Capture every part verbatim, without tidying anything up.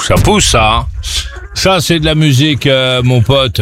Ça pousse, ça. Hein. Ça, c'est de la musique, euh, mon pote.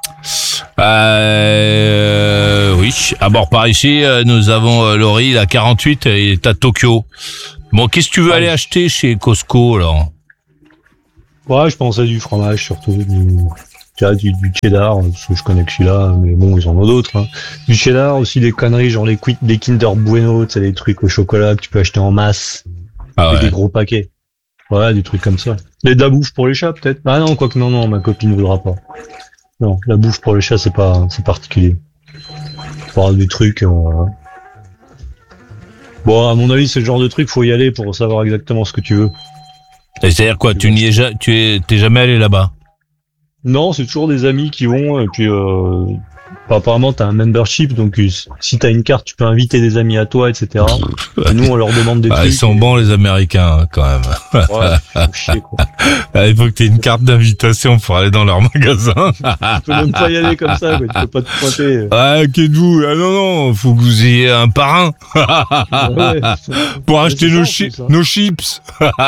Euh, oui. À bord par ici, euh, nous avons euh, Laurie, la quarante-huit, il est à Tokyo. Bon, qu'est-ce que tu veux aller acheter chez Costco, là? Ouais, je pensais du fromage, surtout. Du, tu vois, du, du cheddar, parce que je connais que celui-là, mais bon, ils en ont d'autres. Hein. Du cheddar, aussi des conneries, genre les, des Kinder Bueno, tu sais, des trucs au chocolat que tu peux acheter en masse. Ah ouais. Des gros paquets. Ouais, des trucs comme ça. Mais de la bouffe pour les chats, peut-être. Ah non, quoique non, non, ma copine ne voudra pas. Non, la bouffe pour les chats, c'est pas, c'est particulier. Pour des trucs, euh... bon, à mon avis, c'est le genre de truc, faut y aller pour savoir exactement ce que tu veux. Et c'est-à-dire quoi, tu n'y es ja- tu es, t'es jamais allé là-bas? Non, c'est toujours des amis qui vont, et puis, euh, apparemment, t'as un membership, donc si t'as une carte, tu peux inviter des amis à toi, et cetera. Et nous, on leur demande des ah, trucs. Ils sont et... bons, les Américains, hein, quand même. Ouais, faut chier, quoi. Il faut que t'aies une carte d'invitation pour aller dans leur magasin. Tu peux même pas y aller comme ça, quoi. Tu peux pas te pointer. Ah, qu'êtes-vous? Ah non, non, faut que vous ayez un parrain. Ouais, pour acheter nos, chi- nos chips.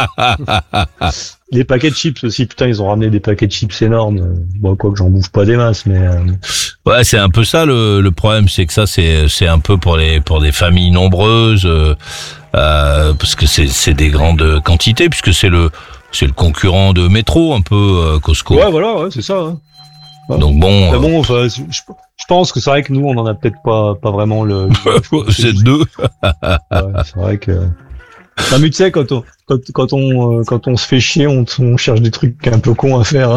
Les paquets de chips aussi, putain, ils ont ramené des paquets de chips énormes. Bon, quoi que j'en bouffe pas des masses, mais... Euh... Ouais, c'est un peu ça le, le problème, c'est que ça, c'est, c'est un peu pour les, pour des familles nombreuses, euh, euh, parce que c'est, c'est des grandes quantités, puisque c'est le, c'est le concurrent de Métro, un peu, euh, Costco. Ouais, voilà, ouais, c'est ça. Hein. Ouais. Donc bon... Mais bon, enfin, je, je pense que c'est vrai que nous, on en a peut-être pas, pas vraiment le... le c'est deux. Ouais, c'est vrai que... Non, mais tu sais, quand on, quand, quand on, euh, quand on se fait chier, on, on cherche des trucs un peu cons à faire.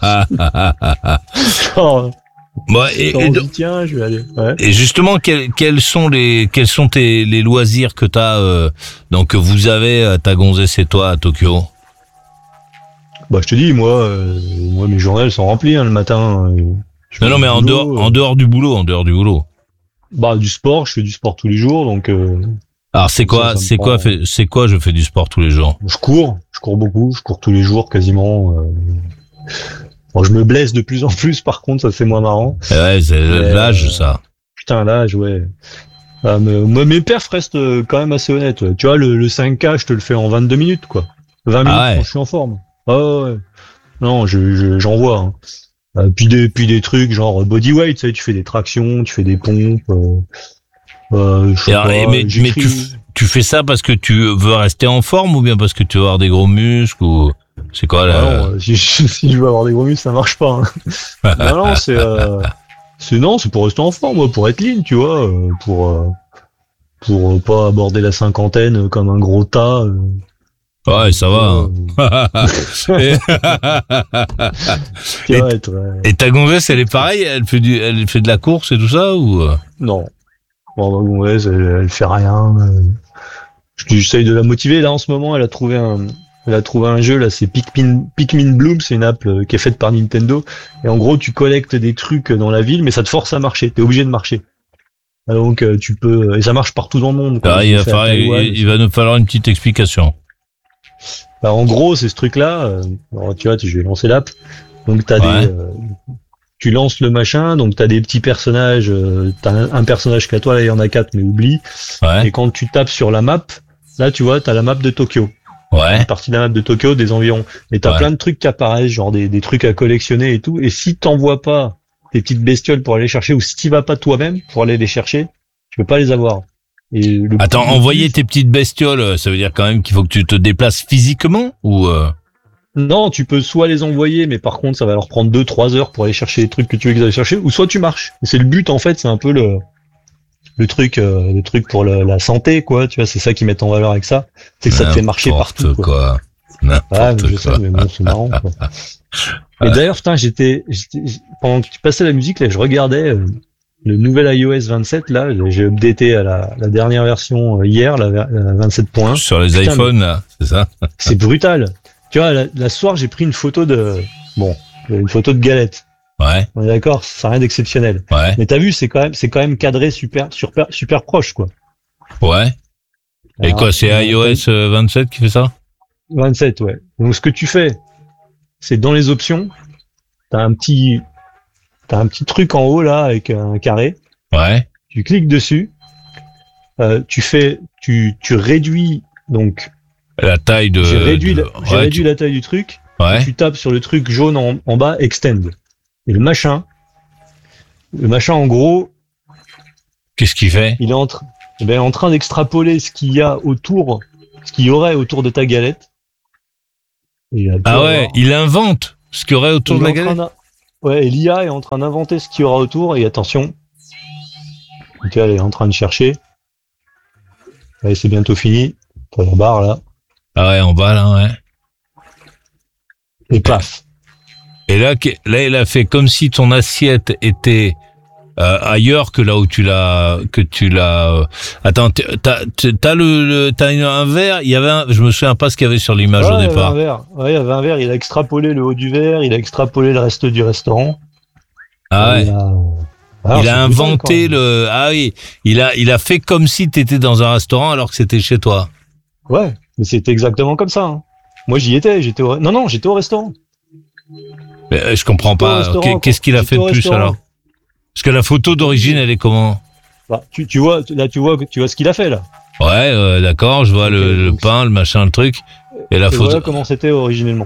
Genre, bon, et, on et, dit, tiens, je vais aller. Ouais. Et justement, quels, quels sont les, quels sont tes, les loisirs que t'as, euh, donc, que vous avez, ta gonzesse et toi, à Tokyo? Bah, je te dis, moi, euh, moi, mes journées, elles sont remplies, hein, le matin. Euh, non, non, mais en dehors, euh... en dehors du boulot, en dehors du boulot. Bah, du sport, je fais du sport tous les jours, donc, euh, alors c'est quoi, ça, ça c'est prend... quoi, fait, c'est quoi, je fais du sport tous les jours? Je cours, je cours beaucoup, je cours tous les jours quasiment. Euh... Bon, je me blesse de plus en plus, par contre, ça c'est moins marrant. Ouais, c'est mais, l'âge, euh... ça. Putain, l'âge, ouais. Ah, mais, moi, mes perfs restent quand même assez honnêtes. Ouais. Tu vois, le, le cinq K, je te le fais en vingt-deux minutes, quoi. vingt minutes ah ouais. Quand je suis en forme. Ah ouais. Non, je, je, j'en vois. Hein. Euh, puis des, puis des trucs genre bodyweight, tu sais, tu fais des tractions, tu fais des pompes. Euh... Euh, je sais alors, pas, mais mais tu, tu fais ça parce que tu veux rester en forme ou bien parce que tu veux avoir des gros muscles ou c'est quoi là? Ah non, si, si je veux avoir des gros muscles, ça marche pas. Hein. non, non, c'est, euh, c'est non, c'est pour rester en forme, moi, pour être lean, tu vois, euh, pour euh, pour pas aborder la cinquantaine comme un gros tas. Euh, ouais, ça va. Hein. et... et, être, ouais. et ta gonzesse, elle est pareille, elle fait du, elle fait de la course et tout ça ou? Non. Bon, bah, ouais, elle, elle fait rien. J'essaye de la motiver. Là, en ce moment, elle a trouvé un, elle a trouvé un jeu, là, c'est Pikmin, Pikmin Bloom, c'est une app qui est faite par Nintendo. Et en gros, tu collectes des trucs dans la ville, mais ça te force à marcher. T'es obligé de marcher. Donc, tu peux, et ça marche partout dans le monde. Ah, il, va falloir, Taïwan, il, il va nous falloir une petite explication. Bah, en gros, c'est ce truc-là. Euh, alors, tu vois, je vais lancer l'app. Donc, t'as ouais. des, euh, tu lances le machin, donc t'as des petits personnages, euh, t'as un, un personnage qu'à toi, là il y en a quatre, mais oublie. Ouais. Et quand tu tapes sur la map, là tu vois, t'as la map de Tokyo. Ouais. Une partie de la map de Tokyo, des environs. Et t'as ouais. plein de trucs qui apparaissent, genre des, des trucs à collectionner et tout. Et si t'envoies pas tes petites bestioles pour aller les chercher, ou si t'y vas pas toi-même pour aller les chercher, tu peux pas les avoir. Et le Attends, envoyer plus... tes petites bestioles, ça veut dire quand même qu'il faut que tu te déplaces physiquement ou euh... Non, tu peux soit les envoyer, mais par contre, ça va leur prendre deux trois heures pour aller chercher les trucs que tu veux qu'ils aillent chercher, ou soit tu marches. Et c'est le but, en fait, c'est un peu le le truc euh, le truc pour le, la santé, quoi. Tu vois, c'est ça qu'ils mettent en valeur avec ça. C'est que ça te fait marcher partout, quoi. quoi. N'importe ah, mais je quoi. sais, mais bon, c'est marrant, quoi. Et d'ailleurs, putain, j'étais, j'étais pendant que tu passais la musique, là, je regardais euh, le nouvel i O S vingt-sept, là, j'ai updaté à la, la dernière version euh, hier, la, la vingt-sept point un. Sur les putain, iPhones, là, c'est ça? C'est brutal. Tu vois, la, la soir, j'ai pris une photo de, bon, une photo de galette. Ouais. On est d'accord, c'est rien d'exceptionnel. Ouais. Mais t'as vu, c'est quand même, c'est quand même cadré super, super, super proche, quoi. Ouais. Et alors, quoi, c'est i O S vingt-sept qui fait ça? vingt-sept, ouais. Donc, ce que tu fais, c'est dans les options, t'as un petit, t'as un petit truc en haut, là, avec un carré. Ouais. Tu cliques dessus, euh, tu fais, tu, tu réduis, donc, la taille de... J'ai réduit, de... la, j'ai ouais, réduit tu... la taille du truc. Ouais. Tu tapes sur le truc jaune en, en bas, extend. Et le machin, le machin en gros, qu'est-ce qu'il fait? Il est en, tra- eh ben, en train d'extrapoler ce qu'il y a autour, ce qu'il y aurait autour de ta galette. Et, euh, Ah ouais, avoir, il invente ce qu'il y aurait autour de la galette. Ouais, et l'I A est en train d'inventer ce qu'il y aura autour. Et attention, donc, elle est en train de chercher. Allez, c'est bientôt fini. Pour la barre là. Ah ouais, en bas là, ouais. Et paf. Et là, là, il a fait comme si ton assiette était euh, ailleurs que là où tu l'as, que tu l'as. Euh... Attends, t'as, t'as le, le, t'as un verre. Il y avait, un... je me souviens pas ce qu'il y avait sur l'image ouais, au départ. Il y avait un verre. Ouais, il y avait un verre. Il a extrapolé le haut du verre. Il a extrapolé le reste du restaurant. Ah ouais. Il a, alors, il a inventé le. Ah oui. Il a, il a fait comme si t'étais dans un restaurant alors que c'était chez toi. Ouais, mais c'était exactement comme ça. Hein. Moi, j'y étais. J'étais au... Non, non, j'étais au restaurant. Mais je comprends pas. Qu'est-ce qu'il a fait de plus alors? Parce que la photo d'origine, elle est comment? Bah, tu, tu vois, là, tu vois, tu vois ce qu'il a fait là. Ouais, euh, d'accord. Je vois okay, le, le pain, le machin, le truc, et la et photo. Voilà comment c'était originellement.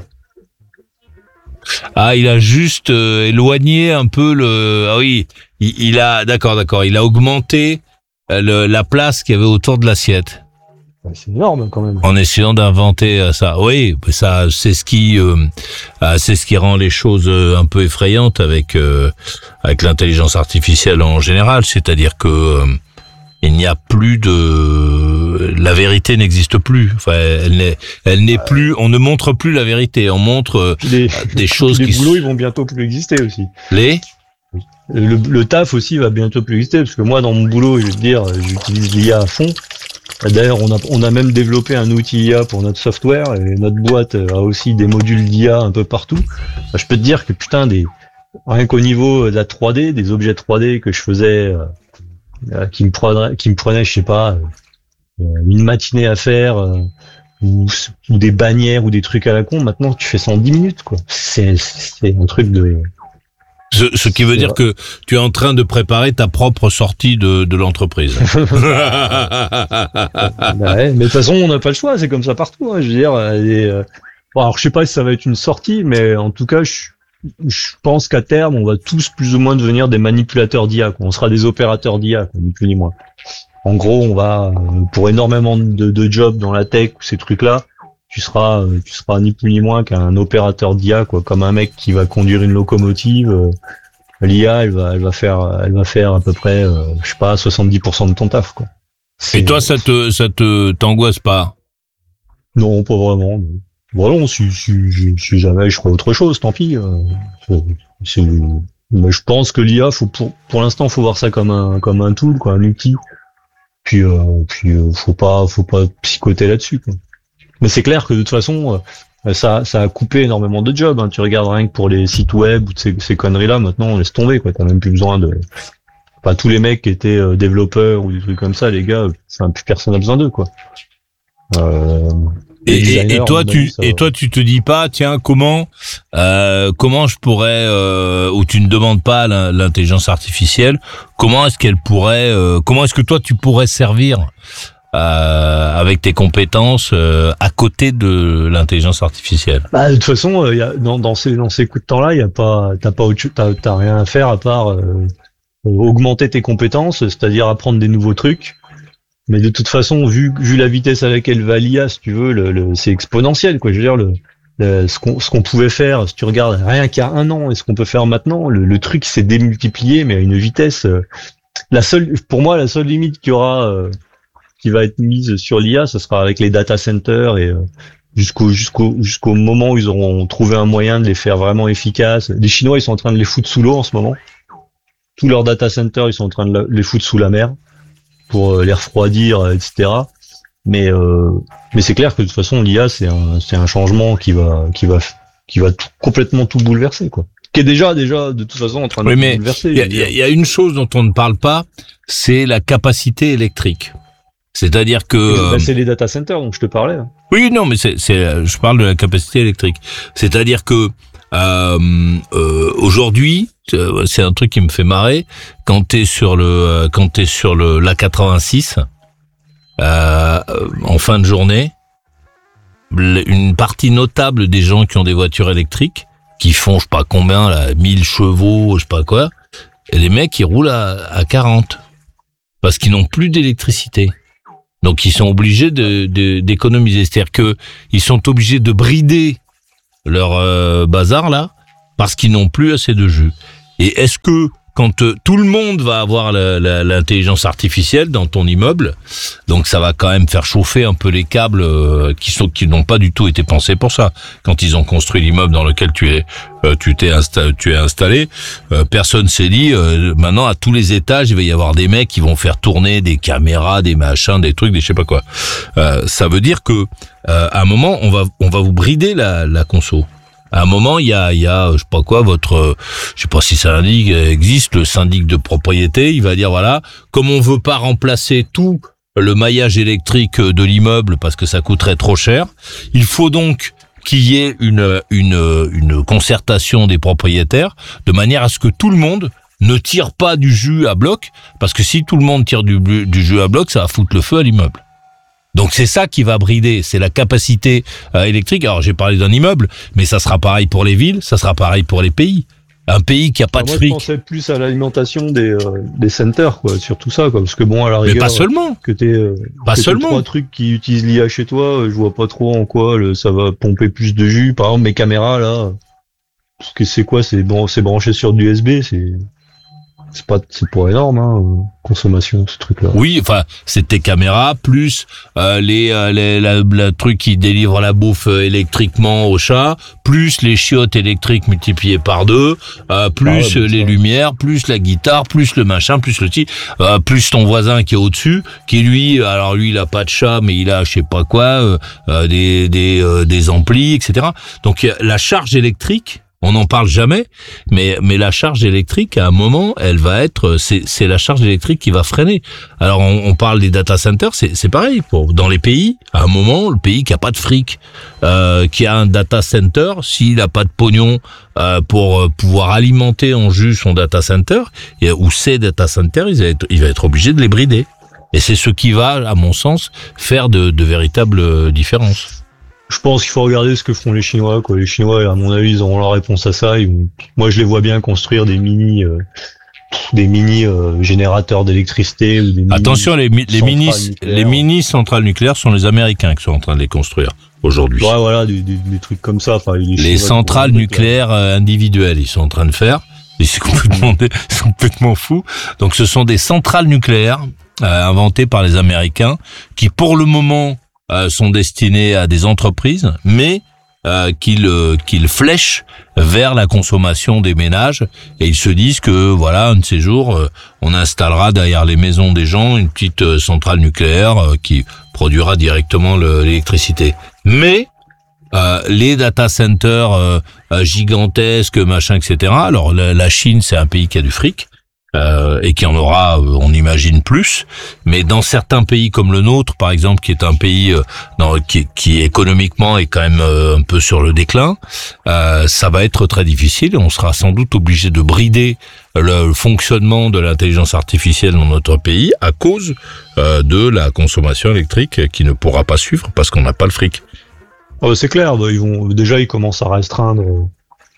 Ah, il a juste euh, éloigné un peu le. Ah oui, il, il a. D'accord, d'accord. Il a augmenté le, la place qu'il y avait autour de l'assiette. C'est énorme quand même. En essayant d'inventer ça. Oui, ça, c'est ce qui, euh, c'est ce qui rend les choses un peu effrayantes avec euh, avec l'intelligence artificielle en général. C'est-à-dire que euh, il n'y a plus de, la vérité n'existe plus. Enfin, elle n'est, elle n'est plus. On ne montre plus la vérité. On montre les, des choses les qui. Les boulots, ils vont bientôt plus exister aussi. Les. Le, le taf aussi va bientôt plus exister parce que moi, dans mon boulot, je veux dire, j'utilise l'I A à fond. D'ailleurs, on a, on a même développé un outil I A pour notre software et notre boîte a aussi des modules d'I A un peu partout. Enfin, je peux te dire que putain, des, rien qu'au niveau de la trois D, des objets trois D que je faisais, euh, qui me prenaient, qui me prenaient, je sais pas, euh, une matinée à faire, euh, ou, ou des bannières ou des trucs à la con. Maintenant, tu fais ça en dix minutes, quoi. C'est, c'est un truc de. Ce, ce qui veut dire que tu es en train de préparer ta propre sortie de, de l'entreprise. Bah ouais, mais de toute façon, on n'a pas le choix, c'est comme ça partout. Hein, je veux dire, et, euh, bon, alors je sais pas si ça va être une sortie, mais en tout cas, je, je pense qu'à terme, on va tous plus ou moins devenir des manipulateurs d'I A. Quoi. On sera des opérateurs d'I A, quoi, ni plus ni moins. En gros, on va pour énormément de, de jobs dans la tech ou ces trucs-là. Tu seras, tu seras ni plus ni moins qu'un opérateur d'I A, quoi, comme un mec qui va conduire une locomotive. Euh, L'I A, elle va, elle va faire, elle va faire à peu près, euh, je sais pas, soixante-dix pour cent de ton taf, quoi. C'est... Et toi, ça te, ça te, t'angoisse pas? Non, pas vraiment. Voilà, bon, si, si, si, si jamais je ferai autre chose, tant pis. Euh, c'est, mais je pense que l'I A, faut pour, pour l'instant, faut voir ça comme un, comme un tool, quoi, un outil. Puis, euh, puis, euh, faut pas, faut pas psychoter là-dessus, quoi. Mais c'est clair que de toute façon, euh, ça, ça a coupé énormément de jobs. Hein. Tu regardes rien que pour les sites web ou ces, ces conneries-là, maintenant on laisse tomber. Quoi. T'as même plus besoin de. Pas tous les mecs qui étaient euh, développeurs ou des trucs comme ça, les gars, ça, plus personne n'a besoin d'eux, quoi. Euh, et, et, et toi, tu, et toi, tu te dis pas, tiens, comment, euh, comment je pourrais, euh, ou tu ne demandes pas à l'intelligence artificielle, comment est-ce qu'elle pourrait, euh, comment est-ce que toi tu pourrais servir Euh, avec tes compétences euh, à côté de l'intelligence artificielle? Bah, de toute façon, euh, y a, dans, dans ces dans ces coups de temps-là, il y a pas, t'as pas autre, t'as, t'as rien à faire à part euh, augmenter tes compétences, c'est-à-dire apprendre des nouveaux trucs. Mais de toute façon, vu vu la vitesse à laquelle va l'I A, si tu veux, le, le, c'est exponentiel, quoi. Je veux dire, le, le ce qu'on ce qu'on pouvait faire, si tu regardes rien qu'à un an, et ce qu'on peut faire maintenant, le, le truc s'est démultiplié, mais à une vitesse. Euh, la seule, pour moi, la seule limite qu'il y aura. Euh, qui va être mise sur l'I A, ce sera avec les data centers et euh, jusqu'au jusqu'au jusqu'au moment où ils auront trouvé un moyen de les faire vraiment efficaces. Les Chinois, ils sont en train de les foutre sous l'eau en ce moment. Tous leurs data centers, ils sont en train de les foutre sous la mer pour euh, les refroidir, et cetera. Mais euh, mais c'est clair que de toute façon, l'I A, c'est un c'est un changement qui va qui va qui va tout, complètement tout bouleverser, quoi. Qui est déjà déjà de toute façon en train de oui, tout mais bouleverser. Il y, y, y a une chose dont on ne parle pas, c'est la capacité électrique. C'est-à-dire que bah, c'est les data centers dont je te parlais. Hein. Oui, non, mais c'est, c'est, je parle de la capacité électrique. C'est-à-dire que euh, euh, aujourd'hui, c'est un truc qui me fait marrer. Quand t'es sur le, quand t'es sur le l'A quatre-vingt-six, euh, en fin de journée, une partie notable des gens qui ont des voitures électriques, qui font je sais pas combien, là, mille chevaux, je sais pas quoi, et les mecs, ils roulent à, à quarante. Parce qu'ils n'ont plus d'électricité. Donc, ils sont obligés de, de, d'économiser. C'est-à-dire que ils sont obligés de brider leur euh, bazar, là, parce qu'ils n'ont plus assez de jus. Et est-ce que, quand euh, tout le monde va avoir la, la, l'intelligence artificielle dans ton immeuble, donc ça va quand même faire chauffer un peu les câbles euh, qui sont qui n'ont pas du tout été pensés pour ça. Quand ils ont construit l'immeuble dans lequel tu es euh, tu t'es insta- tu es installé, euh, personne s'est dit euh, maintenant à tous les étages il va y avoir des mecs qui vont faire tourner des caméras, des machins, des trucs, des je sais pas quoi. Euh, ça veut dire que euh, à un moment on va on va vous brider la la conso. À un moment, il y a, il y a, je sais pas quoi, votre, je sais pas si ça indique, existe le syndic de propriété. Il va dire voilà, comme on veut pas remplacer tout le maillage électrique de l'immeuble parce que ça coûterait trop cher, il faut donc qu'il y ait une, une, une concertation des propriétaires de manière à ce que tout le monde ne tire pas du jus à bloc, parce que si tout le monde tire du, du jus à bloc, ça va foutre le feu à l'immeuble. Donc c'est ça qui va brider, c'est la capacité euh, électrique. Alors j'ai parlé d'un immeuble, mais ça sera pareil pour les villes, ça sera pareil pour les pays. Un pays qui a pas Alors de moi, fric. Je pensais plus à l'alimentation des euh, des centers, quoi, sur tout ça, quoi, parce que bon, à la rigueur, mais pas seulement. que t'es euh, pas que seulement. T'es trois trucs qui utilisent l'I A chez toi, euh, je vois pas trop en quoi le, ça va pomper plus de jus. Par exemple, mes caméras là, parce que c'est quoi, c'est bon, c'est branché sur du U S B, c'est c'est pas c'est pas énorme, hein, euh, consommation ce truc là. Oui, enfin c'est tes caméras plus euh, les euh, les la, la truc qui délivre la bouffe euh, électriquement au chat, plus les chiottes électriques multipliées par deux, euh, plus ah ouais, les ça. lumières, plus la guitare, plus le machin, plus le ti, euh, plus ton voisin qui est au-dessus, qui lui, alors lui il a pas de chat mais il a je sais pas quoi, euh, euh, des des euh, des amplis, et cetera. Donc la charge électrique. On n'en parle jamais, mais mais la charge électrique, à un moment, elle va être, c'est c'est la charge électrique qui va freiner. Alors on, on parle des data centers, c'est c'est pareil. Pour dans les pays, à un moment, le pays qui a pas de fric, euh, qui a un data center, s'il a pas de pognon euh, pour pouvoir alimenter en jus son data center et, ou ses data centers, il va être il va être obligé de les brider. Et c'est ce qui va, à mon sens, faire de de véritables différences. Je pense qu'il faut regarder ce que font les Chinois, quoi. Les Chinois, à mon avis, ils auront la réponse à ça. Ils vont... Moi, je les vois bien construire des mini, euh, des mini euh, générateurs d'électricité ou des mini. Attention, les, les mini, les mini centrales nucléaires sont les Américains qui sont en train de les construire aujourd'hui. Ouais, voilà, des, des, des trucs comme ça. Enfin, les, les centrales nucléaires euh, individuelles, ils sont en train de faire. Ils sont complètement, ils sont complètement fous. Donc, ce sont des centrales nucléaires euh, inventées par les Américains qui, pour le moment, Euh, sont destinés à des entreprises, mais euh, qu'ils euh, qu'ils flèchent vers la consommation des ménages, et ils se disent que voilà, un de ces jours, euh, on installera derrière les maisons des gens une petite euh, centrale nucléaire euh, qui produira directement le, l'électricité. Mais euh, les data centers euh, euh, gigantesques, machin, et cetera. Alors la, la Chine, c'est un pays qui a du fric. Euh, et qui en aura, euh, on imagine plus, mais dans certains pays comme le nôtre, par exemple, qui est un pays euh, dans, qui, qui économiquement est quand même euh, un peu sur le déclin, euh, ça va être très difficile et on sera sans doute obligé de brider le fonctionnement de l'intelligence artificielle dans notre pays à cause euh, de la consommation électrique qui ne pourra pas suivre parce qu'on n'a pas le fric. Oh, c'est clair, bah, ils vont déjà ils commencent à restreindre. Euh...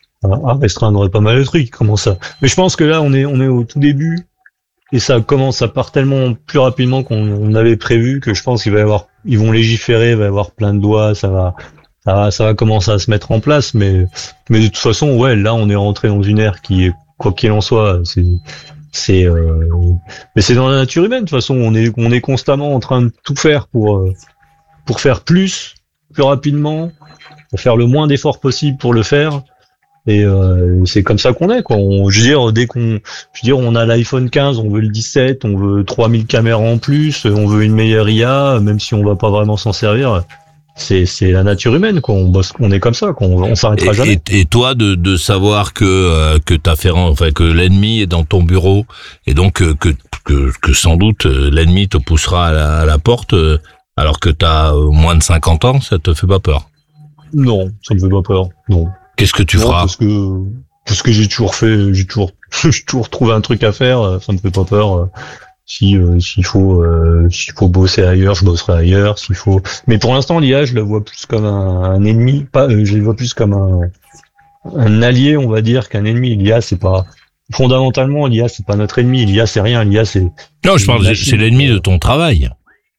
à restreindre pas mal de trucs, comment ça. Mais je pense que là, on est, on est au tout début, et ça commence, ça part tellement plus rapidement qu'on on avait prévu que je pense qu'il va y avoir, ils vont légiférer, il va y avoir plein de lois, ça va, ça va, ça va commencer à se mettre en place, mais, mais de toute façon, ouais, là, on est rentré dans une ère qui est, quoi qu'il en soit, c'est, c'est, euh, mais c'est dans la nature humaine, de toute façon, on est, on est constamment en train de tout faire pour, euh, pour faire plus, plus rapidement, pour faire le moins d'efforts possible pour le faire. Et euh, c'est comme ça qu'on est, quoi. On, je veux dire, dès qu'on, je veux dire, on a l'iPhone quinze, on veut le dix-sept, on veut trois mille caméras en plus, on veut une meilleure I A, même si on va pas vraiment s'en servir. C'est, c'est la nature humaine, quoi. On bosse, on est comme ça, quoi. On, on s'arrêtera et, jamais. Et, et toi, de, de savoir que euh, que t'as fait, enfin que l'ennemi est dans ton bureau, et donc euh, que, que que sans doute euh, l'ennemi te poussera à la, à la porte, euh, alors que t'as euh, moins de cinquante ans, ça te fait pas peur? Non, ça me fait pas peur. Non. Qu'est-ce que tu non, feras? Parce que parce que j'ai toujours fait, j'ai toujours j'ai toujours trouvé un truc à faire. Ça me fait pas peur. Si euh, s'il faut euh, s'il faut bosser ailleurs, je bosserai ailleurs. S'il faut, mais pour l'instant, l'I A, je la vois plus comme un, un ennemi, pas, euh, je la vois plus comme un, un allié, on va dire, qu'un ennemi. L'I A, c'est pas fondamentalement, l'I A, c'est pas notre ennemi. L'I A, c'est rien. L'I A, c'est non, je parle, c'est l'ennemi de ton travail.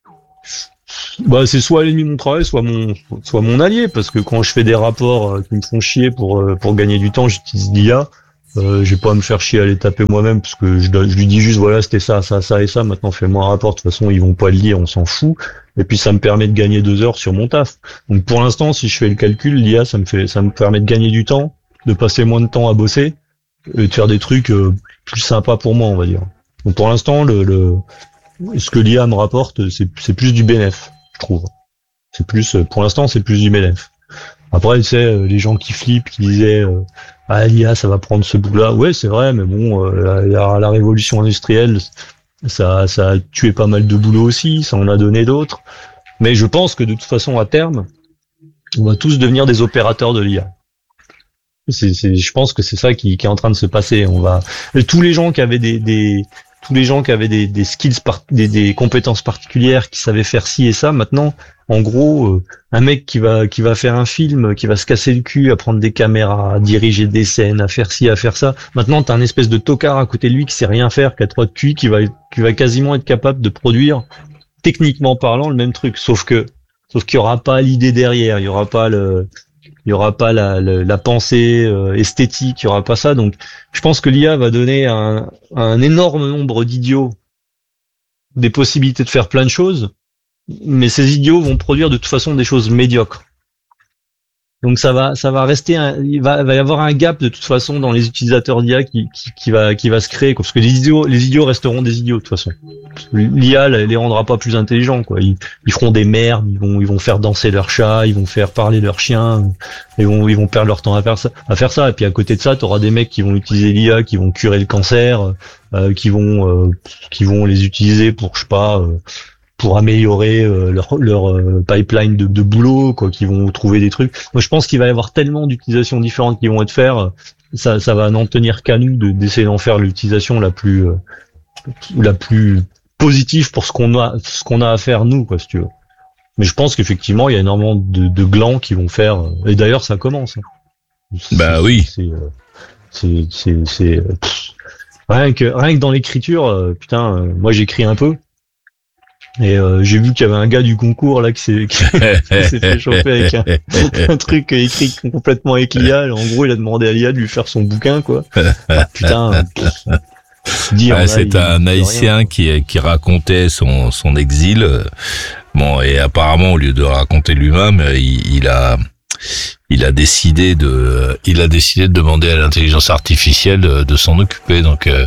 Bah, c'est soit l'ennemi de mon travail, soit mon, soit mon allié, parce que quand je fais des rapports euh, qui me font chier pour euh, pour gagner du temps, j'utilise l'I A. Euh, j'ai pas à me faire chier à les taper moi-même, parce que je, je lui dis juste voilà, c'était ça, ça, ça et ça. Maintenant, fais-moi un rapport. De toute façon, ils vont pas le lire, on s'en fout. Et puis, ça me permet de gagner deux heures sur mon taf. Donc, pour l'instant, si je fais le calcul, l'I A, ça me fait, ça me permet de gagner du temps, de passer moins de temps à bosser et de faire des trucs euh, plus sympas pour moi, on va dire. Donc, pour l'instant, le, le ce que l'I A me rapporte, c'est, c'est plus du bénéf, je trouve. C'est plus, pour l'instant, c'est plus du bénéf. Après, tu sais, les gens qui flippent, qui disaient euh, ah, l'I A, ça va prendre ce bout-là. Ouais, c'est vrai, mais bon, euh, la, la révolution industrielle, ça, ça a tué pas mal de boulot aussi, ça en a donné d'autres. Mais je pense que de toute façon, à terme, on va tous devenir des opérateurs de l'I A. C'est, c'est, je pense que c'est ça qui, qui est en train de se passer. On va, et tous les gens qui avaient des, des tous les gens qui avaient des, des skills, par, des, des compétences particulières, qui savaient faire ci et ça, maintenant, en gros, euh, un mec qui va qui va faire un film, qui va se casser le cul à prendre des caméras, à diriger des scènes, à faire ci, à faire ça. Maintenant, t'as un espèce de tocard à côté de lui qui sait rien faire, qui a trois de Q I, qui va qui va quasiment être capable de produire, techniquement parlant, le même truc. Sauf que sauf qu'il y aura pas l'idée derrière, il y aura pas le il y aura pas la la, la pensée euh, esthétique, il y aura pas ça. Donc, je pense que l'I A va donner à un, à un énorme nombre d'idiots des possibilités de faire plein de choses. Mais ces idiots vont produire de toute façon des choses médiocres. Donc ça va, ça va rester, un, il va, va y avoir un gap de toute façon dans les utilisateurs d'I A qui, qui, qui va, qui va se créer, quoi. Parce que les idiots, les idiots resteront des idiots de toute façon. L'I A les rendra pas plus intelligents, quoi. Ils, ils feront des merdes, ils vont, ils vont faire danser leurs chats, ils vont faire parler leurs chiens, ils vont, ils vont perdre leur temps à faire ça, à faire ça. Et puis à côté de ça, t'auras des mecs qui vont utiliser l'I A, qui vont curer le cancer, euh, qui vont, euh, qui vont les utiliser pour, je sais pas. Euh, pour améliorer euh, leur, leur euh, pipeline de, de boulot, quoi, qui vont trouver des trucs. Moi, je pense qu'il va y avoir tellement d'utilisations différentes qui vont être faites, ça, ça va n'en tenir qu'à nous de, d'essayer d'en faire l'utilisation la plus, euh, la plus positive pour ce qu'on a, ce qu'on a à faire nous, quoi, si tu veux. Mais je pense qu'effectivement, il y a énormément de, de glands qui vont faire, et d'ailleurs, ça commence. Hein. Bah oui. C'est, c'est, c'est, c'est pff, rien que, rien que dans l'écriture, euh, putain, euh, moi j'écris un peu. Et euh, j'ai vu qu'il y avait un gars du concours là qui s'est, qui, qui s'est fait choper avec un, un truc écrit complètement avec l'I A. En gros, il a demandé à l'I A de lui faire son bouquin, quoi. Ah, putain. Dire, ouais, là, c'est il, un il Haïtien qui, qui racontait son, son exil. Bon, et apparemment, au lieu de raconter lui-même, il, il a il a décidé de il a décidé de demander à l'intelligence artificielle de, de s'en occuper. Donc euh,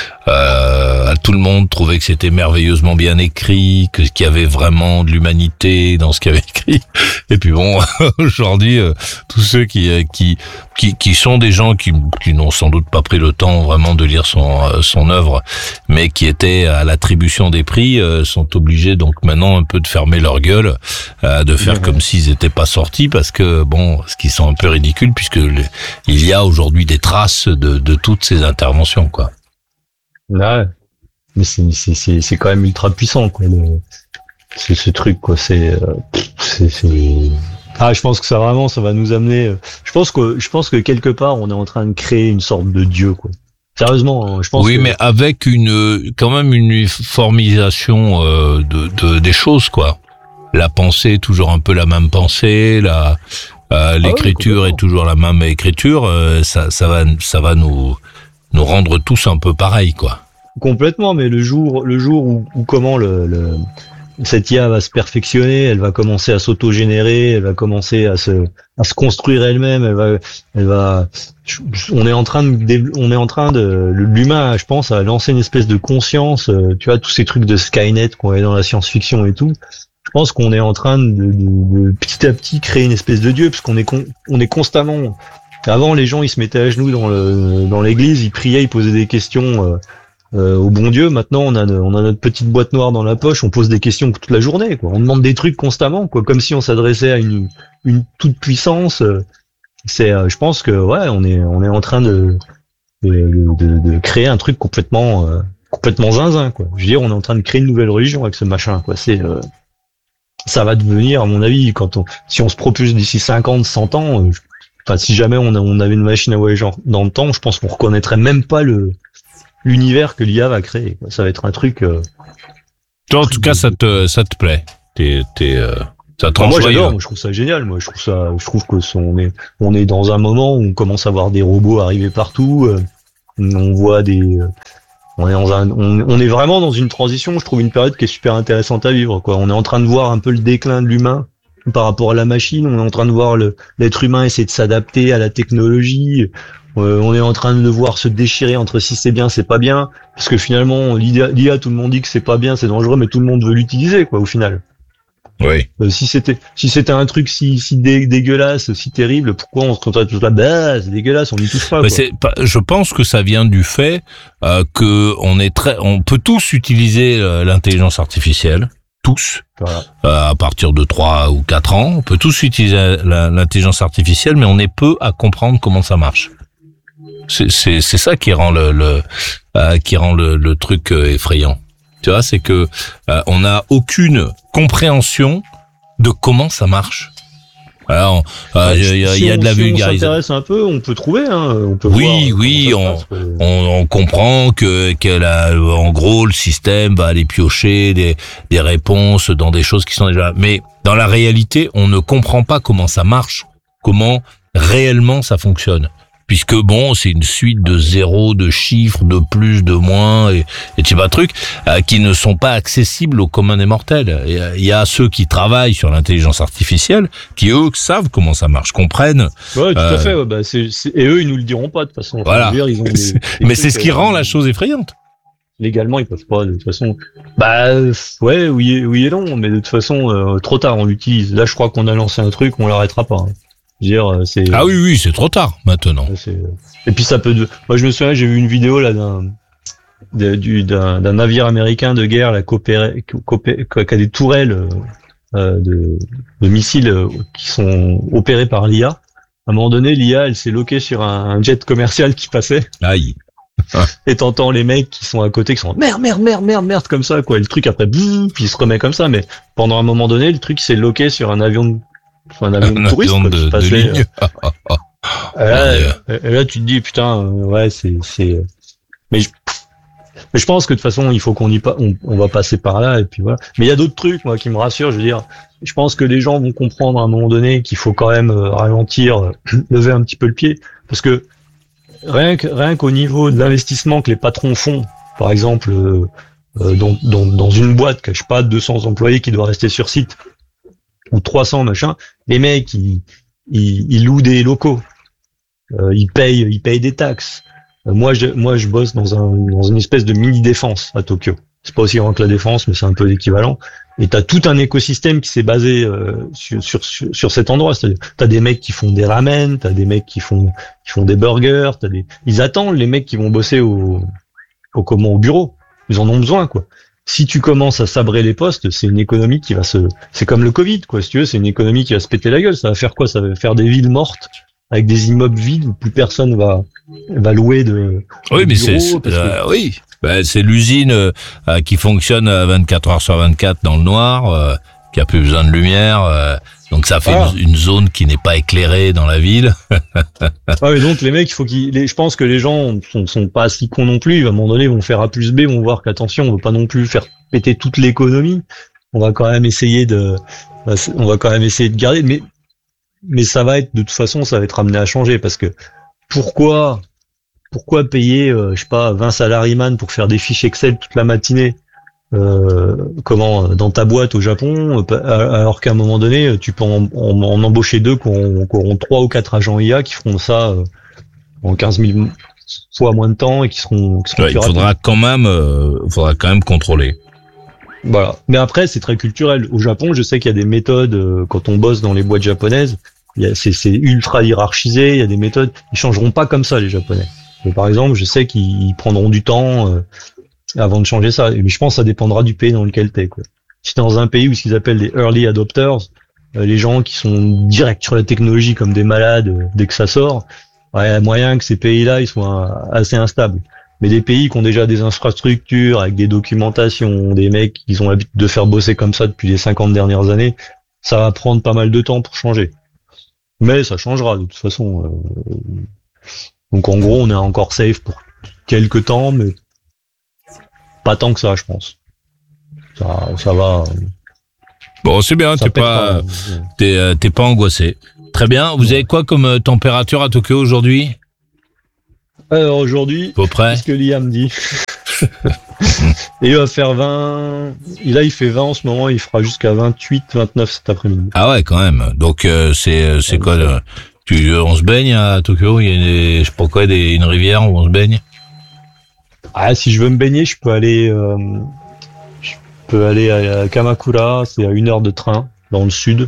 euh, tout le monde trouvait que c'était merveilleusement bien écrit, que qu'il y avait vraiment de l'humanité dans ce qu'il avait écrit. Et puis bon, aujourd'hui, euh, tous ceux qui qui qui qui sont des gens qui qui n'ont sans doute pas pris le temps vraiment de lire son son œuvre, mais qui étaient à l'attribution des prix, euh, sont obligés donc maintenant un peu de fermer leur gueule, euh, de faire mmh. comme s'ils étaient pas sortis, parce que bon, ce qui sont un peu ridicules, puisque le, il y a aujourd'hui des traces de de toutes ces interventions, quoi. Ouais, mais c'est c'est c'est c'est quand même ultra puissant, quoi. Le, c'est ce truc, quoi. C'est euh, c'est c'est ah, je pense que ça vraiment, ça va nous amener. Euh, je pense que je pense que quelque part, on est en train de créer une sorte de dieu, quoi. Sérieusement, je pense. Oui, que... mais avec une quand même une uniformisation euh, de, de des choses, quoi. La pensée, toujours un peu la même pensée, la euh, l'écriture ah oui, est toujours la même écriture. Euh, ça ça va ça va nous nous rendre tous un peu pareils, quoi. Complètement, mais le jour, le jour où, où comment le, le, cette I A va se perfectionner, elle va commencer à s'auto-générer, elle va commencer à se, à se construire elle-même, elle va, elle va, on est en train de, on est en train de, l'humain, je pense, a lancé une espèce de conscience, tu vois, tous ces trucs de Skynet qu'on est dans la science-fiction et tout. Je pense qu'on est en train de, de, de, petit à petit créer une espèce de dieu, parce qu'on est, con, on est constamment. Avant, les gens, ils se mettaient à genoux dans le dans l'église, ils priaient, ils posaient des questions euh, euh, au bon Dieu. Maintenant, on a on a notre petite boîte noire dans la poche, on pose des questions toute la journée, quoi. On demande des trucs constamment, quoi, comme si on s'adressait à une une toute puissance. C'est, euh, je pense que ouais, on est on est en train de de, de, de créer un truc complètement euh, complètement zinzin, quoi. Je veux dire, on est en train de créer une nouvelle religion avec ce machin, quoi. C'est, euh, ça va devenir, à mon avis, quand on, si on se propulse d'ici cinquante, cent ans, euh, enfin, si jamais on, a, on avait une machine à voyager dans le temps, je pense qu'on reconnaîtrait même pas le l'univers que l'I A va créer, quoi. Ça va être un truc. Euh, Toi, en tout cas, ça te, ça te plaît. T'es, t'es, euh, ça te Enfin, moi j'adore, renvoie. moi, je trouve ça génial. Moi je trouve ça, je trouve que son- on est, on est dans un moment où on commence à voir des robots arriver partout. euh, on voit des, euh, on est dans un, on, on est vraiment dans une transition. Je trouve une période qui est super intéressante à vivre, quoi. On est en train de voir un peu le déclin de l'humain par rapport à la machine. On est en train de voir le, l'être humain essayer de s'adapter à la technologie. Euh, on est en train de le voir se déchirer entre si c'est bien, c'est pas bien. Parce que finalement, l'I A, l'I A, tout le monde dit que c'est pas bien, c'est dangereux, mais tout le monde veut l'utiliser, quoi, au final. Oui. Euh, si c'était si c'était un truc si si dé, dégueulasse, si terrible, pourquoi on se contente tous là? Bah, c'est dégueulasse, on n'y touche pas. Mais Quoi. c'est pas, je pense que ça vient du fait euh, que on est très, on peut tous utiliser euh, l'intelligence artificielle, tous, Voilà. euh, à partir de trois ou quatre ans, on peut tous utiliser la- l'intelligence artificielle, mais on est peu à comprendre comment ça marche. C'est c'est c'est ça qui rend le, le euh, qui rend le, le truc euh, effrayant. Tu vois, c'est que euh, on n'a aucune compréhension de comment ça marche. Alors, euh, il y, a- Si il y a on- de la si on vulgarisation. s'intéresse un peu, on peut trouver. Hein, on peut Oui, voir oui, comment ça on- se passe, quoi. On, on comprend que, que la- en gros, le système va aller piocher des, des réponses dans des choses qui sont déjà. Mais dans la réalité, on ne comprend pas comment ça marche, comment réellement ça fonctionne. Puisque bon, c'est une suite de zéros, de chiffres, de plus, de moins, et, et tu sais pas truc, euh, qui ne sont pas accessibles aux communs des mortels. Il y a- il y a ceux qui travaillent sur l'intelligence artificielle, qui eux savent comment ça marche, comprennent. Ouais, tout euh, à fait. Ouais, bah, c'est, c'est- et eux, ils nous le diront pas de toute façon. Enfin, Voilà. je veux dire, ils ont des- des Mais trucs, c'est ce qui euh, rend la chose effrayante. Légalement, ils peuvent pas. De toute façon, bah euh, ouais, oui, et- oui et non. Mais de toute façon, euh, trop tard, on l'utilise. Là, je crois qu'on a lancé un truc, on l'arrêtera pas. Hein. Je veux dire, euh, c'est. Ah oui, oui, c'est trop tard maintenant. C'est- Et puis ça peut. De... Moi, je me souviens, j'ai vu une vidéo là d'un de- du- d'un d'un navire américain de guerre, la coopéré, coopé- qui a des tourelles euh, de, de missiles euh, qui sont opérées par l'I A. À un moment donné, l'I A, elle s'est loquée sur un, un jet commercial qui passait, Aïe. et t'entends les mecs qui sont à côté qui sont merde, merde, merde, merde, merde comme ça, quoi. Et le truc après, boum, puis il se remet comme ça. Mais pendant un moment donné, le truc s'est loqué sur un avion de, enfin, un avion de Un touriste avion quoi, de, qui de passait, ligne. Et là, et là, tu te dis, putain, euh, ouais, c'est, c'est, mais je, mais je pense que de toute façon, il faut qu'on y pas, on, on va passer par là, et puis voilà. Mais il y a d'autres trucs, moi, qui me rassurent, je veux dire. Je pense que les gens vont comprendre à un moment donné qu'il faut quand même euh, ralentir, euh, lever un petit peu le pied, parce que rien que, rien qu'au niveau de l'investissement que les patrons font, par exemple, euh, euh, dans, dans, dans une boîte, que je sais pas, deux cents employés qui doivent rester sur site, ou trois cents, machin, les mecs, ils, ils, ils louent des locaux. Euh, ils payent, ils payent des taxes. Euh, moi, je, moi, je bosse dans un, dans une espèce de mini défense à Tokyo. C'est pas aussi grand que la défense, mais c'est un peu l'équivalent. Et t'as tout un écosystème qui s'est basé euh, sur, sur, sur, sur cet endroit. C'est-à-dire, t'as des mecs qui font des ramen, t'as des mecs qui font, qui font des burgers, t'as des, ils attendent les mecs qui vont bosser au, au comment, au bureau. Ils en ont besoin, quoi. Si tu commences à sabrer les postes, c'est une économie qui va se, c'est comme le Covid, quoi. Si tu veux, c'est une économie qui va se péter la gueule. Ça va faire quoi? Ça va faire des villes mortes, avec des immeubles vides où plus personne va, va louer de, Oui, de mais c'est, bureaux, c'est- parce que- euh, oui. Ben, c'est l'usine euh, euh, qui fonctionne euh, vingt-quatre heures sur vingt-quatre dans le noir, euh, qui a plus besoin de lumière. euh, donc ça fait Ah. une, une zone qui n'est pas éclairée dans la ville. Ah mais donc les mecs, il faut qu'ils, les- je pense que les gens sont, sont pas si cons non plus. À un moment donné, ils vont faire A plus B, vont voir qu'attention, on veut pas non plus faire péter toute l'économie. On va quand même essayer de, on va quand même essayer de garder. Mais, mais ça va être de toute façon, ça va être amené à changer parce que pourquoi, pourquoi payer, euh, je sais pas, vingt salariés pour faire des fiches Excel toute la matinée? Euh, comment dans ta boîte au Japon, euh, alors qu'à un moment donné, tu peux en, en- en embaucher deux qui auront, qui auront trois ou quatre agents I A qui feront ça euh, en quinze mille fois moins de temps et qui seront, qui seront Ouais, plus il rapides. faudra quand même, euh, faudra quand même contrôler. Voilà. Mais après, c'est très culturel. Au Japon, je sais qu'il y a des méthodes euh, quand on bosse dans les boîtes japonaises. Il y a, c'est, c'est ultra hiérarchisé. Il y a des méthodes. Ils changeront pas comme ça, les Japonais. Mais par exemple, je sais qu'ils prendront du temps euh, avant de changer ça. Mais je pense que ça dépendra du pays dans lequel t'es, quoi. Si t'es dans un pays où ce qu'ils appellent des early adopters, euh, les gens qui sont directs sur la technologie comme des malades euh, dès que ça sort, ouais, il y a moyen que ces pays-là ils soient euh, assez instables. Mais des pays qui ont déjà des infrastructures, avec des documentations, des mecs qui ont l'habitude de faire bosser comme ça depuis les cinquante dernières années, ça va prendre pas mal de temps pour changer. Mais ça changera de toute façon. Euh, donc en gros, on est encore safe pour quelques temps, mais pas tant que ça, je pense. Ça, ça va. Bon, c'est bien, t'es pas, pas, t'es, euh, t'es pas angoissé. Très bien. Vous avez quoi comme euh, température à Tokyo aujourd'hui? Alors aujourd'hui, à peu près. C'est ce que Liam dit. Et il va faire vingt. Et là, il fait vingt en ce moment. Il fera jusqu'à vingt-huit, vingt-neuf cet après-midi. Ah ouais, quand même. Donc euh, c'est c'est quoi le, tu, on se baigne à Tokyo? Il y a une, je sais pas quoi, des, une rivière où on se baigne? Ah, si je veux me baigner, je peux aller. Euh, je peux aller à Kamakura. C'est à une heure de train dans le sud.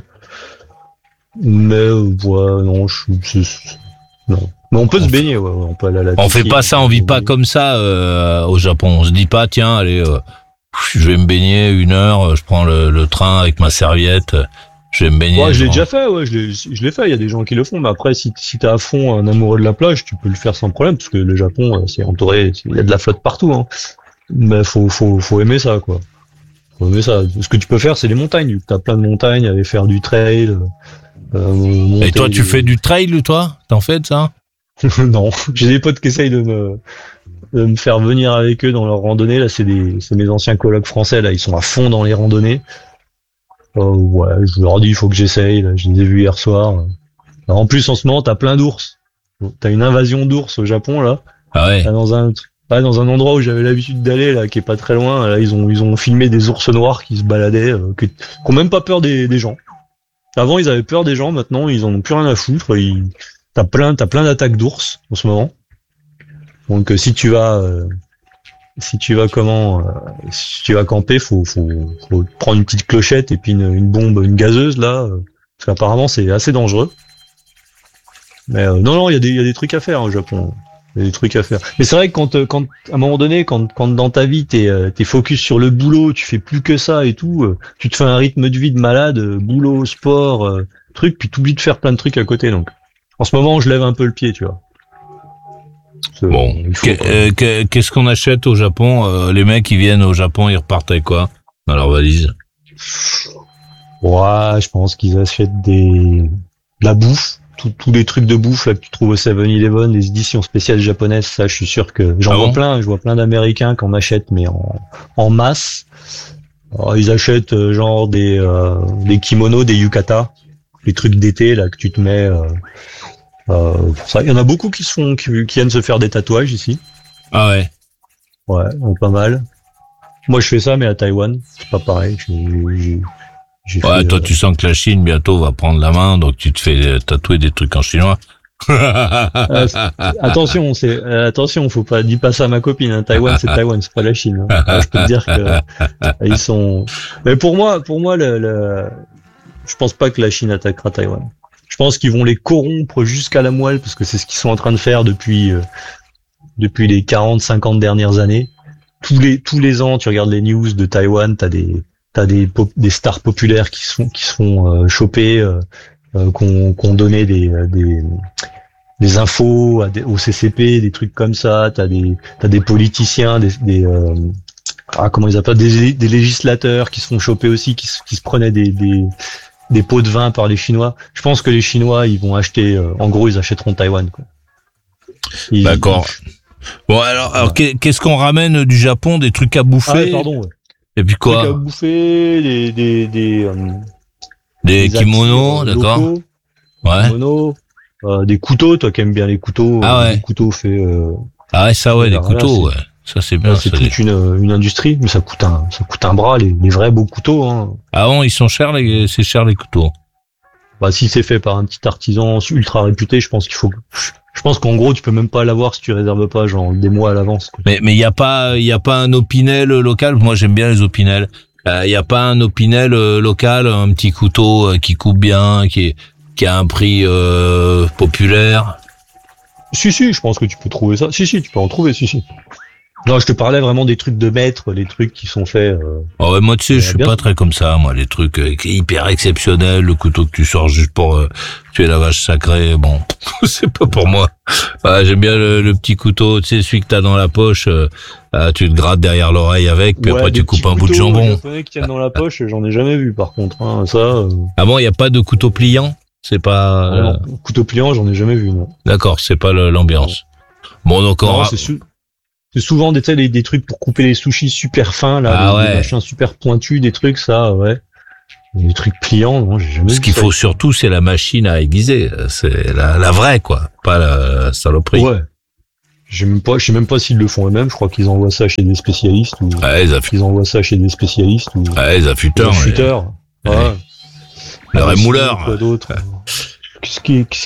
Mais euh, ouais, non, je suis. Non. Mais on peut on se baigner, ouais, on peut aller à la On fait pas ça, on vit pas comme ça euh, au Japon. On se dit pas, tiens, allez, euh, je vais me baigner une heure, je prends le, le train avec ma serviette, je vais me baigner. Ouais, je l'ai déjà fait, ouais, je l'ai, je l'ai fait. Il y a des gens qui le font, mais après, si, si t'es à fond un amoureux de la plage, tu peux le faire sans problème, parce que le Japon, c'est entouré, il y a de la flotte partout, hein. Mais faut, faut, faut aimer ça, quoi. Faut aimer ça. Ce que tu peux faire, c'est les montagnes. T'as plein de montagnes, aller faire du trail. Euh, Et toi, tu fais du trail, toi? T'en fais de ça? Non, j'ai des potes qui essayent de me, de me faire venir avec eux dans leur randonnée. Là, c'est des, c'est mes anciens colocs français. Là, ils sont à fond dans les randonnées. Euh, ouais, je leur dis, il faut que j'essaye. Là, je les ai vus hier soir. Alors, en plus, en ce moment, t'as plein d'ours. T'as une invasion d'ours au Japon, là. Ah ouais. Là, dans un, là, dans un endroit où j'avais l'habitude d'aller, là, qui est pas très loin. Là, ils ont, ils ont filmé des ours noirs qui se baladaient, euh, qui, qui ont même pas peur des, des gens. Avant, ils avaient peur des gens. Maintenant, ils en ont plus rien à foutre. Ils, T'as plein, t'as plein d'attaques d'ours en ce moment. Donc euh, si tu vas, euh, si tu vas comment, euh, si tu vas camper, faut, faut, faut prendre une petite clochette et puis une, une bombe, une gazeuse là, euh, parce qu'apparemment c'est assez dangereux. Mais euh, non, non, il y a des, il y a des trucs à faire au Japon. Il y a des trucs à faire. Mais c'est vrai que quand, quand, à un moment donné, quand, quand dans ta vie t'es, euh, t'es focus sur le boulot, tu fais plus que ça et tout, euh, tu te fais un rythme de vie de malade, euh, boulot, sport, euh, truc, puis t'oublies de faire plein de trucs à côté donc. En ce moment, je lève un peu le pied, tu vois. C'est, bon, que, euh, qu'est-ce qu'on achète au Japon? euh, Les mecs, ils viennent au Japon, ils repartent avec quoi dans leur valise? Ouais, je pense qu'ils achètent des de la bouffe, tous les trucs de bouffe là que tu trouves au seven eleven, les éditions spéciales japonaises. Ça, je suis sûr que j'en ah vois bon plein. Je vois plein d'Américains qui en achètent, mais en, en masse. Alors, ils achètent euh, genre des euh, des kimonos, des yukata, les trucs d'été là que tu te mets. Euh, Euh, pour ça, il y en a beaucoup qui se font, qui, qui viennent se faire des tatouages ici. Ah ouais. Ouais, donc pas mal. Moi, je fais ça, mais à Taïwan, c'est pas pareil. J'ai, j'ai, j'ai ouais, fait, toi, euh... tu sens que la Chine bientôt va prendre la main, donc tu te fais tatouer des trucs en chinois. euh, attention, c'est euh, attention, faut pas dis pas ça à ma copine. Hein. Taïwan, c'est Taïwan, c'est pas la Chine. Hein. Alors, je peux te dire que euh, ils sont. Mais pour moi, pour moi, le, le... je pense pas que la Chine attaquera Taïwan. Je pense qu'ils vont les corrompre jusqu'à la moelle parce que c'est ce qu'ils sont en train de faire depuis euh, depuis les quarante cinquante dernières années. Tous les tous les ans, tu regardes les news de Taïwan, t'as des t'as des pop, des stars populaires qui sont qui se font euh, choper, euh, euh, qu'on qu'on donné des des des infos à des, au C C P, des trucs comme ça. T'as des t'as des politiciens, des des euh, ah comment ils appellent des des législateurs qui se font choper aussi, qui qui se prenaient des des des pots de vin par les Chinois. Je pense que les Chinois, ils vont acheter, euh, en gros, ils achèteront Taïwan, quoi. Ils, D'accord. Ils... Bon, alors, alors ouais. Qu'est-ce qu'on ramène du Japon? Des trucs à bouffer? Ah, ouais, pardon, ouais. Et puis quoi? Des trucs à bouffer, des, des, des, euh, des, des kimonos, actifs, d'accord. Locaux, ouais. Kimonos, euh, des couteaux, toi qui aimes bien les couteaux. Ah ouais. Des couteaux faits, euh, ah ouais, ça, ouais, des couteaux, ouais. Ça, c'est bien. Ouais, c'est toute une, une industrie, mais ça coûte un, ça coûte un bras, les, les vrais beaux couteaux, hein. Ah bon, ils sont chers, les, c'est cher, les couteaux. Bah, si c'est fait par un petit artisan ultra réputé, je pense qu'il faut, je pense qu'en gros, tu peux même pas l'avoir si tu réserves pas, genre, des mois à l'avance, quoi. Mais, mais il y a pas, il y a pas un Opinel local. Moi, j'aime bien les Opinel. Il euh, y a pas un Opinel euh, local, un petit couteau euh, qui coupe bien, qui est, qui a un prix, euh, populaire. Si, si, je pense que tu peux trouver ça. Si, si, tu peux en trouver, si, si. Non, je te parlais vraiment des trucs de maître, les trucs qui sont faits. Euh, Oh ouais, moi tu sais, je suis bien. pas très comme ça, moi, les trucs euh, hyper exceptionnels, le couteau que tu sors juste pour euh, tuer la vache sacrée, bon, c'est pas pour moi. Ouais, j'aime bien le, le petit couteau, tu sais, celui que t'as dans la poche, euh, euh, tu te grattes derrière l'oreille avec, puis Ouais, après des tu coupes petits un bout de couteaux jambon. japonais qui tiennent dans la poche, j'en ai jamais vu par contre. Hein, ça. Euh, Ah bon, il y a pas de couteau pliant? C'est pas... ah euh, non, couteau pliant, j'en ai jamais vu. Non. D'accord, c'est pas le- l'ambiance. Bon, donc on Non, ra- c'est sou- c'est souvent des, tu sais, des, des trucs pour couper les sushis super fins, là, Ah des, des ouais. machins super pointus, des trucs, ça, ouais. Des trucs pliants, non, j'ai jamais ce vu qu'il ça. faut surtout, c'est la machine à aiguiser. C'est la, la vraie, quoi, pas la saloperie. Ouais. Je sais même pas, je sais même pas s'ils le font eux-mêmes. Je crois qu'ils envoient ça chez des spécialistes ou Ouais, les, affu- qu'ils envoient ça chez des spécialistes ou ouais, les des affûteurs. les- shooters. Ouais. Ouais. Le Ah, rémouleur. sinon, quoi d'autre? Qu'est-ce qui,